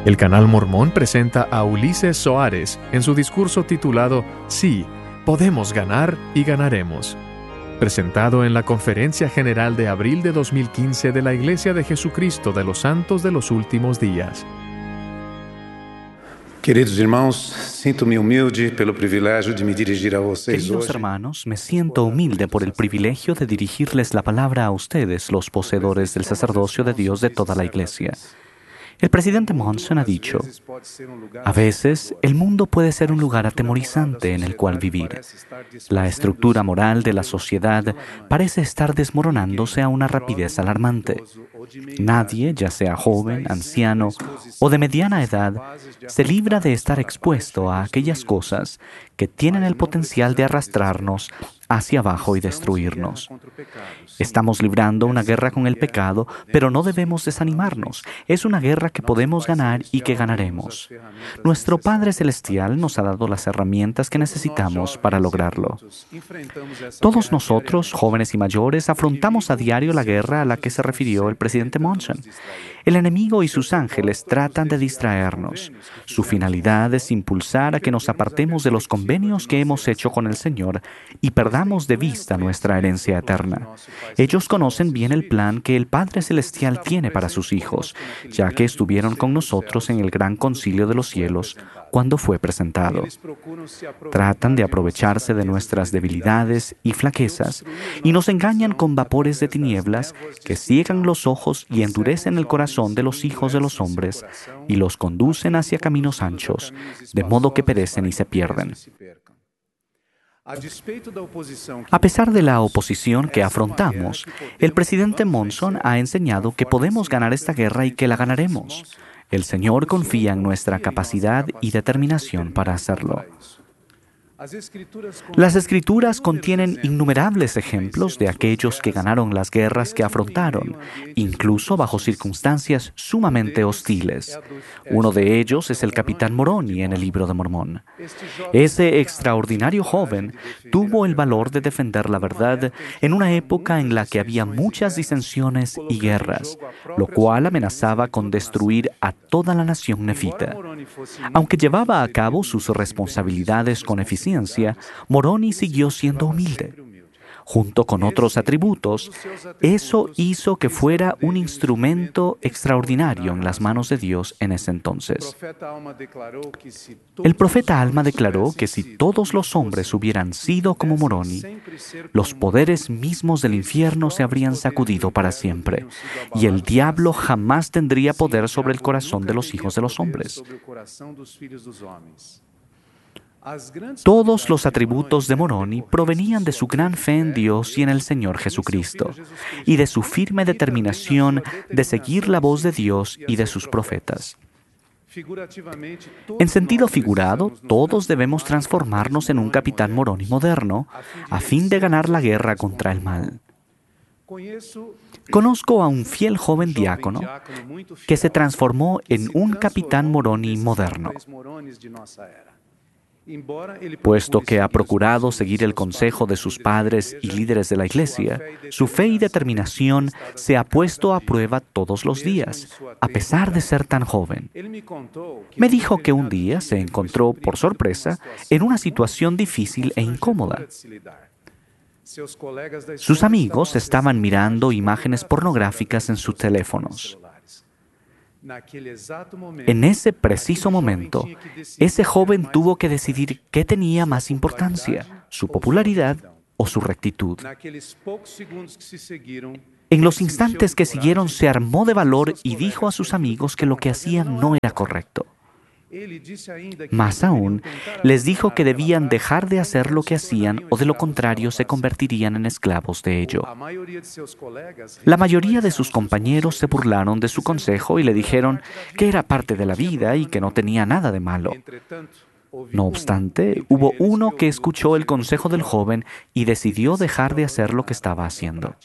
El Canal Mormón presenta a Ulises Soares en su discurso titulado Sí, podemos ganar y ganaremos, presentado en la Conferencia General de abril de 2015 de la Iglesia de Jesucristo de los Santos de los Últimos Días. Queridos irmãos, sinto-me humilde pelo privilégio de me dirigir a vocês Queridos hoje. hermanos, me siento humilde por el privilegio de dirigirles la palabra a ustedes, los poseedores del sacerdocio de Dios de toda la Iglesia. El presidente Monson ha dicho, a veces el mundo puede ser un lugar atemorizante en el cual vivir. La estructura moral de la sociedad parece estar desmoronándose a una rapidez alarmante. Nadie, ya sea joven, anciano o de mediana edad, se libra de estar expuesto a aquellas cosas que tienen el potencial de arrastrarnos hacia abajo y destruirnos. Estamos librando una guerra con el pecado, pero no debemos desanimarnos. Es una guerra que podemos ganar y que ganaremos. Nuestro Padre Celestial nos ha dado las herramientas que necesitamos para lograrlo. Todos nosotros, jóvenes y mayores, afrontamos a diario la guerra a la que se refirió el presidente Monson. El enemigo y sus ángeles tratan de distraernos. Su finalidad es impulsar a que nos apartemos de los convenios que hemos hecho con el Señor y perdamos de vista nuestra herencia eterna. Ellos conocen bien el plan que el Padre Celestial tiene para sus hijos, ya que estuvieron con nosotros en el gran concilio de los cielos cuando fue presentado. Tratan de aprovecharse de nuestras debilidades y flaquezas y nos engañan con vapores de tinieblas que ciegan los ojos y endurecen el corazón de los hijos de los hombres y los conducen hacia caminos anchos, de modo que perecen y se pierden. A pesar de la oposición que afrontamos, el presidente Monson ha enseñado que podemos ganar esta guerra y que la ganaremos. El Señor confía en nuestra capacidad y determinación para hacerlo. Las Escrituras contienen innumerables ejemplos de aquellos que ganaron las guerras que afrontaron, incluso bajo circunstancias sumamente hostiles. Uno de ellos es el capitán Moroni en el Libro de Mormón. Ese extraordinario joven tuvo el valor de defender la verdad en una época en la que había muchas disensiones y guerras, lo cual amenazaba con destruir a toda la nación nefita. Aunque llevaba a cabo sus responsabilidades con eficiencia, Moroni siguió siendo humilde. Junto con otros atributos, eso hizo que fuera un instrumento extraordinario en las manos de Dios en ese entonces. El profeta Alma declaró que si todos los hombres hubieran sido como Moroni, los poderes mismos del infierno se habrían sacudido para siempre, y el diablo jamás tendría poder sobre el corazón de los hijos de los hombres. Todos los atributos de Moroni provenían de su gran fe en Dios y en el Señor Jesucristo, y de su firme determinación de seguir la voz de Dios y de sus profetas. En sentido figurado, todos debemos transformarnos en un capitán Moroni moderno, a fin de ganar la guerra contra el mal. Conozco a un fiel joven diácono que se transformó en un capitán Moroni moderno. Puesto que ha procurado seguir el consejo de sus padres y líderes de la Iglesia, su fe y determinación se ha puesto a prueba todos los días, a pesar de ser tan joven. Me dijo que un día se encontró, por sorpresa, en una situación difícil e incómoda. Sus amigos estaban mirando imágenes pornográficas en sus teléfonos. En ese preciso momento, ese joven tuvo que decidir qué tenía más importancia, su popularidad o su rectitud. En los instantes que siguieron, se armó de valor y dijo a sus amigos que lo que hacían no era correcto. Más aún, les dijo que debían dejar de hacer lo que hacían o de lo contrario se convertirían en esclavos de ello. La mayoría de sus compañeros se burlaron de su consejo y le dijeron que era parte de la vida y que no tenía nada de malo. No obstante, hubo uno que escuchó el consejo del joven y decidió dejar de hacer lo que estaba haciendo.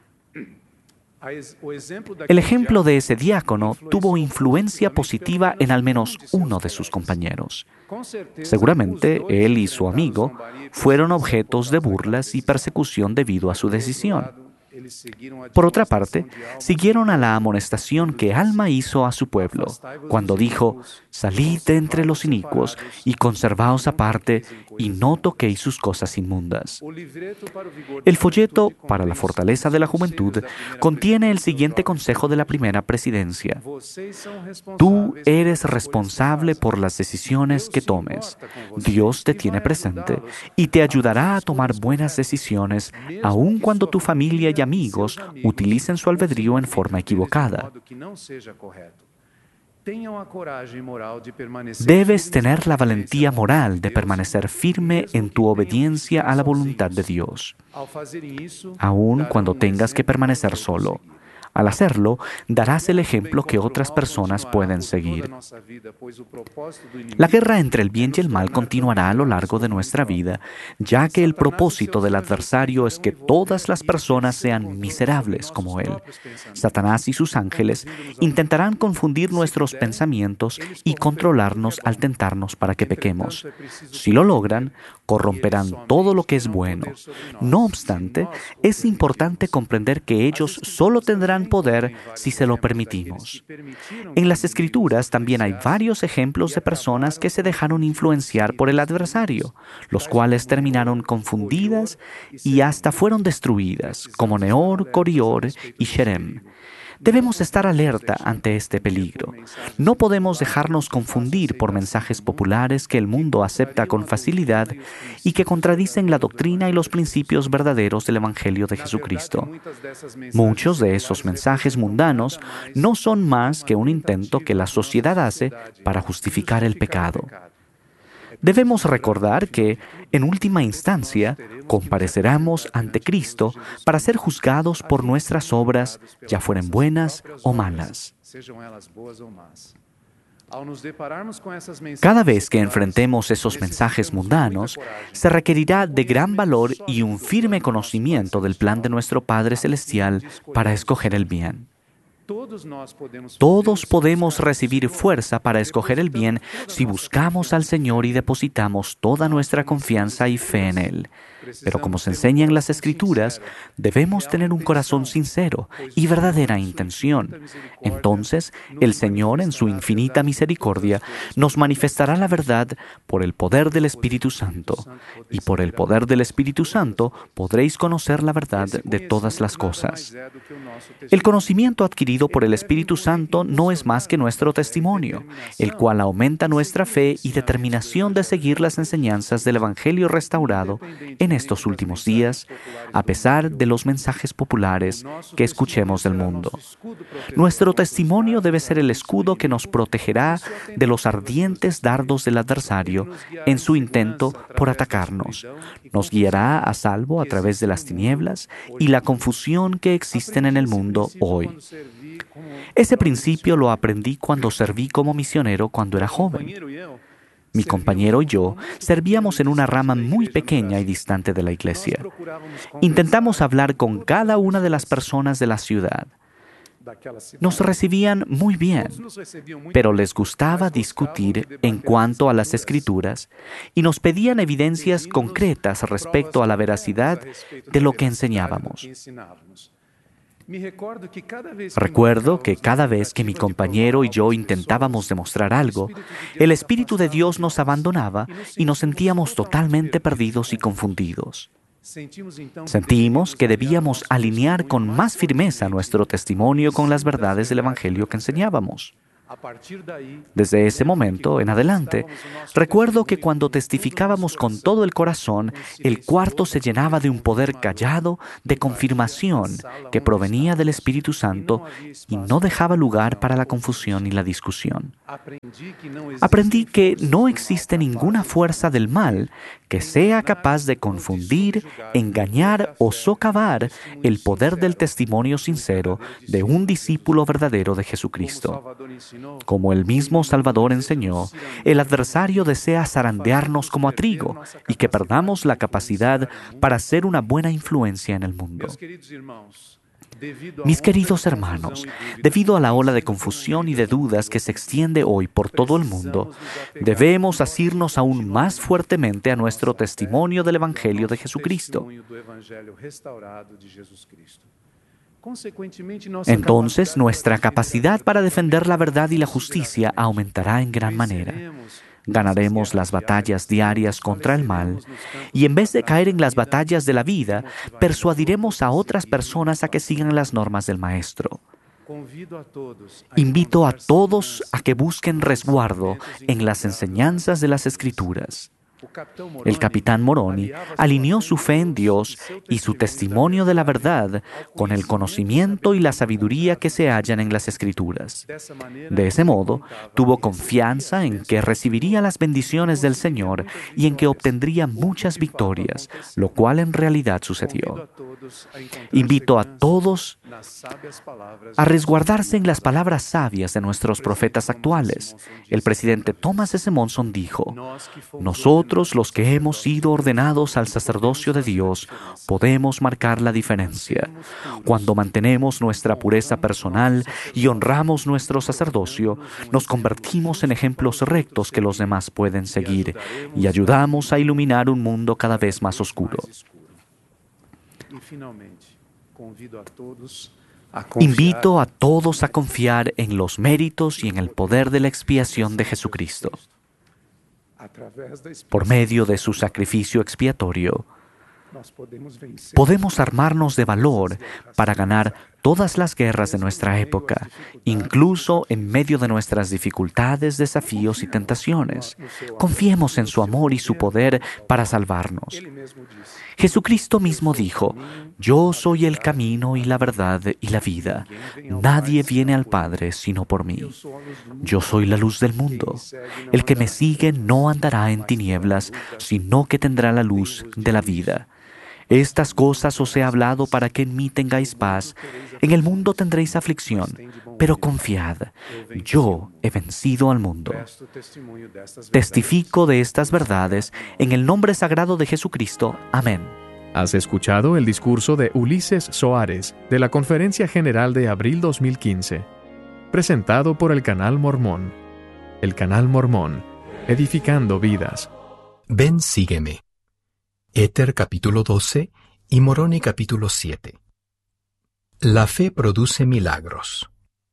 El ejemplo de ese diácono tuvo influencia positiva en al menos uno de sus compañeros. Seguramente él y su amigo fueron objetos de burlas y persecución debido a su decisión. Por otra parte, siguieron a la amonestación que Alma hizo a su pueblo, cuando dijo: «Salid de entre los inicuos y conservaos aparte, y no toquéis sus cosas inmundas». El folleto para la fortaleza de la juventud contiene el siguiente consejo de la primera presidencia: «Tú eres responsable por las decisiones que tomes. Dios te tiene presente y te ayudará a tomar buenas decisiones, aun cuando tu familia y amigos utilicen su albedrío en forma equivocada». Debes tener la valentía moral de permanecer firme en tu obediencia a la voluntad de Dios, aun cuando tengas que permanecer solo. Al hacerlo, darás el ejemplo que otras personas pueden seguir. La guerra entre el bien y el mal continuará a lo largo de nuestra vida, ya que el propósito del adversario es que todas las personas sean miserables como él. Satanás y sus ángeles intentarán confundir nuestros pensamientos y controlarnos al tentarnos para que pequemos. Si lo logran, corromperán todo lo que es bueno. No obstante, es importante comprender que ellos solo tendrán poder si se lo permitimos. En las Escrituras también hay varios ejemplos de personas que se dejaron influenciar por el adversario, los cuales terminaron confundidas y hasta fueron destruidas, como Neor, Corior y Sherem. Debemos estar alerta ante este peligro. No podemos dejarnos confundir por mensajes populares que el mundo acepta con facilidad y que contradicen la doctrina y los principios verdaderos del Evangelio de Jesucristo. Muchos de esos mensajes mundanos no son más que un intento que la sociedad hace para justificar el pecado. Debemos recordar que, en última instancia, compareceremos ante Cristo para ser juzgados por nuestras obras, ya fueren buenas o malas. Cada vez que enfrentemos esos mensajes mundanos, se requerirá de gran valor y un firme conocimiento del plan de nuestro Padre Celestial para escoger el bien. Todos podemos recibir fuerza para escoger el bien si buscamos al Señor y depositamos toda nuestra confianza y fe en Él. Pero como se enseña en las Escrituras, debemos tener un corazón sincero y verdadera intención. Entonces, el Señor, en su infinita misericordia, nos manifestará la verdad por el poder del Espíritu Santo. Y por el poder del Espíritu Santo podréis conocer la verdad de todas las cosas. El conocimiento adquirido por el Espíritu Santo no es más que nuestro testimonio, el cual aumenta nuestra fe y determinación de seguir las enseñanzas del Evangelio restaurado en estos últimos días, a pesar de los mensajes populares que escuchemos del mundo. Nuestro testimonio debe ser el escudo que nos protegerá de los ardientes dardos del adversario en su intento por atacarnos. Nos guiará a salvo a través de las tinieblas y la confusión que existen en el mundo hoy. Ese principio lo aprendí cuando serví como misionero cuando era joven. Mi compañero y yo servíamos en una rama muy pequeña y distante de la iglesia. Intentamos hablar con cada una de las personas de la ciudad. Nos recibían muy bien, pero les gustaba discutir en cuanto a las Escrituras y nos pedían evidencias concretas respecto a la veracidad de lo que enseñábamos. Recuerdo que cada vez que mi compañero y yo intentábamos demostrar algo, el Espíritu de Dios nos abandonaba y nos sentíamos totalmente perdidos y confundidos. Sentimos que debíamos alinear con más firmeza nuestro testimonio con las verdades del Evangelio que enseñábamos. Desde ese momento en adelante, recuerdo que cuando testificábamos con todo el corazón, el cuarto se llenaba de un poder callado de confirmación que provenía del Espíritu Santo y no dejaba lugar para la confusión y la discusión. Aprendí que no existe ninguna fuerza del mal que sea capaz de confundir, engañar o socavar el poder del testimonio sincero de un discípulo verdadero de Jesucristo. Como el mismo Salvador enseñó, el adversario desea zarandearnos como a trigo y que perdamos la capacidad para ser una buena influencia en el mundo. Mis queridos hermanos, debido a la ola de confusión y de dudas que se extiende hoy por todo el mundo, debemos asirnos aún más fuertemente a nuestro testimonio del Evangelio de Jesucristo. Entonces nuestra capacidad para defender la verdad y la justicia aumentará en gran manera. Ganaremos las batallas diarias contra el mal y en vez de caer en las batallas de la vida, persuadiremos a otras personas a que sigan las normas del Maestro. Invito a todos a que busquen resguardo en las enseñanzas de las Escrituras. El capitán Moroni alineó su fe en Dios y su testimonio de la verdad con el conocimiento y la sabiduría que se hallan en las Escrituras. De ese modo, tuvo confianza en que recibiría las bendiciones del Señor y en que obtendría muchas victorias, lo cual en realidad sucedió. Invito a todos a resguardarse en las palabras sabias de nuestros profetas actuales. El presidente Thomas S. Monson dijo: "Nosotros, los que hemos sido ordenados al sacerdocio de Dios, podemos marcar la diferencia. Cuando mantenemos nuestra pureza personal y honramos nuestro sacerdocio, nos convertimos en ejemplos rectos que los demás pueden seguir y ayudamos a iluminar un mundo cada vez más oscuro". Invito a todos a confiar en los méritos y en el poder de la expiación de Jesucristo. Por medio de su sacrificio expiatorio, podemos armarnos de valor para ganar todas las guerras de nuestra época, incluso en medio de nuestras dificultades, desafíos y tentaciones. Confiemos en su amor y su poder para salvarnos. Jesucristo mismo dijo: "Yo soy el camino y la verdad y la vida. Nadie viene al Padre sino por mí. Yo soy la luz del mundo. El que me sigue no andará en tinieblas, sino que tendrá la luz de la vida. Estas cosas os he hablado para que en mí tengáis paz. En el mundo tendréis aflicción, pero confiad, yo he vencido al mundo". Testifico de estas verdades en el nombre sagrado de Jesucristo. Amén. Has escuchado el discurso de Ulises Soares de la Conferencia General de abril 2015, presentado por el Canal Mormón. El Canal Mormón, edificando vidas. Ven, sígueme. Éter capítulo 12 y Moroni capítulo 7. La fe produce milagros.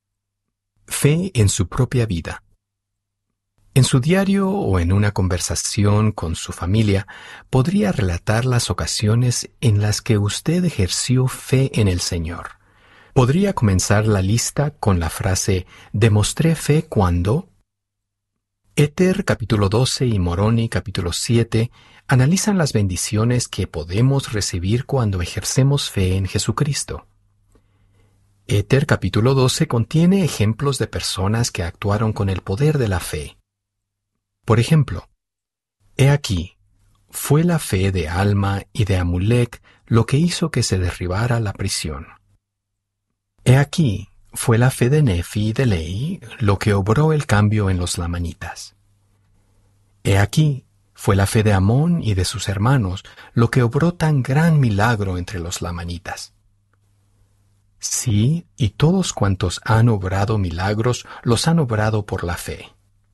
Fe en su propia vida. En su diario o en una conversación con su familia, podría relatar las ocasiones en las que usted ejerció fe en el Señor. Podría comenzar la lista con la frase: "Demostré fe cuando". Éter capítulo 12 y Moroni capítulo 7 analizan las bendiciones que podemos recibir cuando ejercemos fe en Jesucristo. Éter capítulo 12 contiene ejemplos de personas que actuaron con el poder de la fe. Por ejemplo, he aquí, fue la fe de Alma y de Amulek lo que hizo que se derribara la prisión. He aquí, fue la fe de Nefi y de Lei lo que obró el cambio en los lamanitas. He aquí, fue la fe de Amón y de sus hermanos lo que obró tan gran milagro entre los lamanitas. Sí, y todos cuantos han obrado milagros los han obrado por la fe.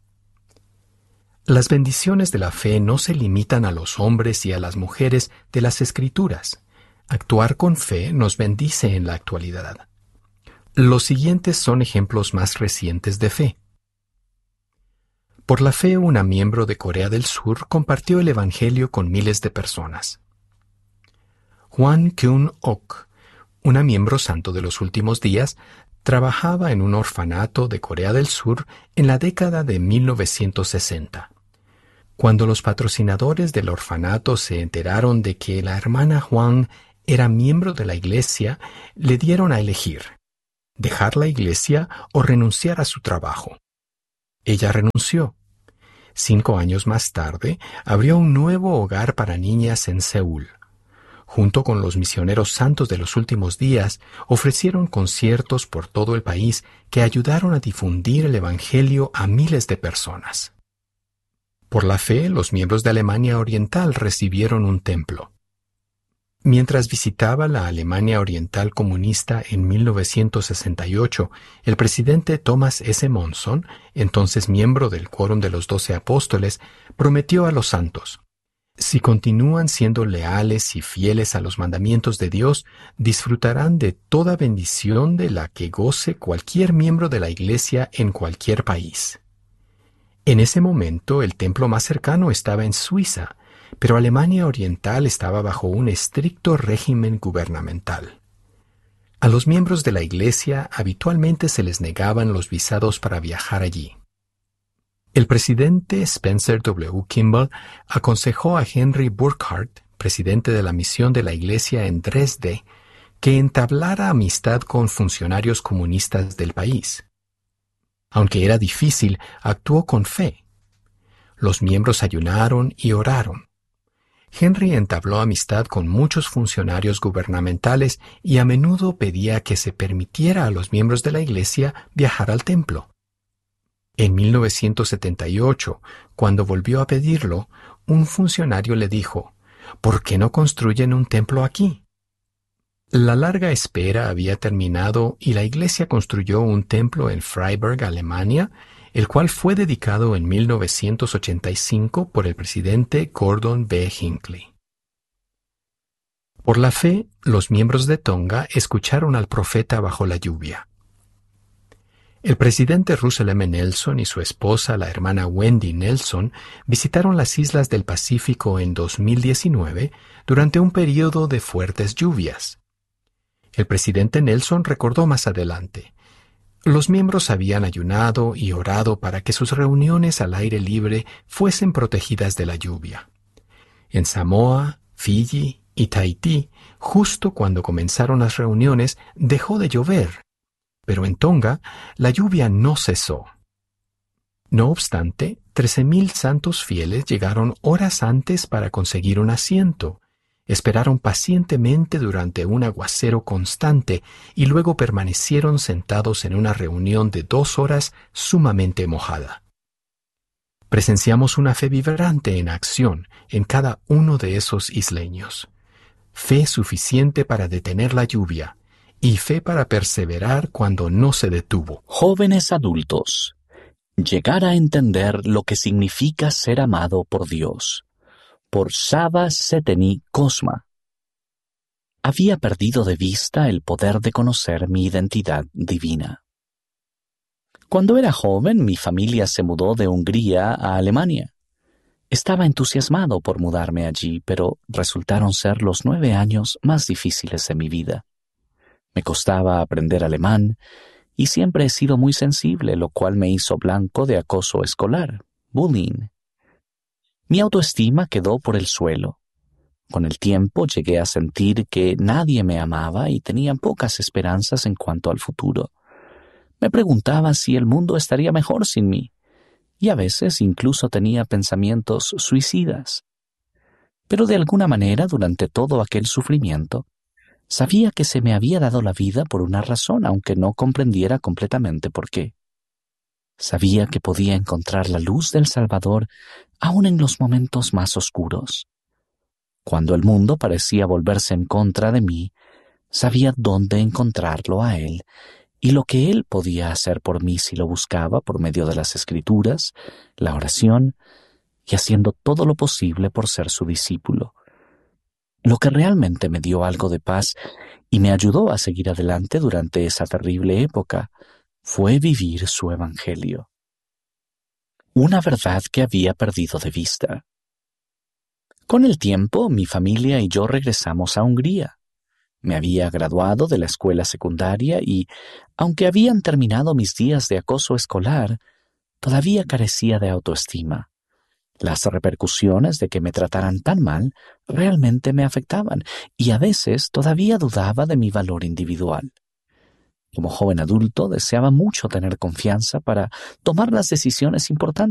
Las bendiciones de la fe no se limitan a los hombres y a las mujeres de las Escrituras. Actuar con fe nos bendice en la actualidad. Los siguientes son ejemplos más recientes de fe. Por la fe, una miembro de Corea del Sur compartió el Evangelio con miles de personas. Hwan Kyun-ok, una miembro santo de los últimos días, trabajaba en un orfanato de Corea del Sur en la década de 1960. Cuando los patrocinadores del orfanato se enteraron de que la hermana Hwan era miembro de la iglesia, le dieron a elegir: dejar la iglesia o renunciar a su trabajo. Ella renunció. 5 años más tarde, abrió un nuevo hogar para niñas en Seúl. Junto con los misioneros santos de los últimos días, ofrecieron conciertos por todo el país que ayudaron a difundir el Evangelio a miles de personas. Por la fe, los miembros de Alemania Oriental recibieron un templo. Mientras visitaba la Alemania Oriental comunista en 1968, el presidente Thomas S. Monson, entonces miembro del Quórum de los 12 Apóstoles, prometió a los santos: Si continúan siendo leales y fieles a los mandamientos de Dios, disfrutarán de toda bendición de la que goce cualquier miembro de la Iglesia en cualquier país. En ese momento, el templo más cercano estaba en Suiza, pero Alemania Oriental estaba bajo un estricto régimen gubernamental. A los miembros de la Iglesia habitualmente se les negaban los visados para viajar allí. El presidente Spencer W. Kimball aconsejó a Henry Burkhardt, presidente de la misión de la Iglesia en Dresde, que entablara amistad con funcionarios comunistas del país. Aunque era difícil, actuó con fe. Los miembros ayunaron y oraron. Henry entabló amistad con muchos funcionarios gubernamentales y a menudo pedía que se permitiera a los miembros de la Iglesia viajar al templo. En 1978, cuando volvió a pedirlo, un funcionario le dijo, ¿por qué no construyen un templo aquí? La larga espera había terminado y la Iglesia construyó un templo en Freiburg, Alemania, el cual fue dedicado en 1985 por el presidente Gordon B. Hinckley. Por la fe, los miembros de Tonga escucharon al profeta bajo la lluvia. El presidente Russell M. Nelson y su esposa, la hermana Wendy Nelson, visitaron las islas del Pacífico en 2019 durante un período de fuertes lluvias. El presidente Nelson recordó más adelante: los miembros habían ayunado y orado para que sus reuniones al aire libre fuesen protegidas de la lluvia. En Samoa, Fiji y Tahití, justo cuando comenzaron las reuniones, dejó de llover. Pero en Tonga, la lluvia no cesó. No obstante, 13,000 santos fieles llegaron horas antes para conseguir un asiento. Esperaron pacientemente durante un aguacero constante y luego permanecieron sentados en una reunión de 2 horas sumamente mojada. Presenciamos una fe vibrante en acción en cada uno de esos isleños. Fe suficiente para detener la lluvia y fe para perseverar cuando no se detuvo. Jóvenes adultos, llegar a entender lo que significa ser amado por Dios. Por Sava Seteni Cosma. Había perdido de vista el poder de conocer mi identidad divina. Cuando era joven, mi familia se mudó de Hungría a Alemania. Estaba entusiasmado por mudarme allí, pero resultaron ser los 9 años más difíciles de mi vida. Me costaba aprender alemán y siempre he sido muy sensible, lo cual me hizo blanco de acoso escolar, bullying. Mi autoestima quedó por el suelo. Con el tiempo llegué a sentir que nadie me amaba y tenía pocas esperanzas en cuanto al futuro. Me preguntaba si el mundo estaría mejor sin mí, y a veces incluso tenía pensamientos suicidas. Pero de alguna manera, durante todo aquel sufrimiento, sabía que se me había dado la vida por una razón, aunque no comprendiera completamente por qué. Sabía que podía encontrar la luz del Salvador aún en los momentos más oscuros. Cuando el mundo parecía volverse en contra de mí, sabía dónde encontrarlo a Él y lo que Él podía hacer por mí si lo buscaba por medio de las Escrituras, la oración y haciendo todo lo posible por ser su discípulo. Lo que realmente me dio algo de paz y me ayudó a seguir adelante durante esa terrible época fue vivir su evangelio. Una verdad que había perdido de vista. Con el tiempo, mi familia y yo regresamos a Hungría. Me había graduado de la escuela secundaria y, aunque habían terminado mis días de acoso escolar, todavía carecía de autoestima. Las repercusiones de que me trataran tan mal realmente me afectaban y a veces todavía dudaba de mi valor individual. Como joven adulto, deseaba mucho tener confianza para tomar las decisiones importantes.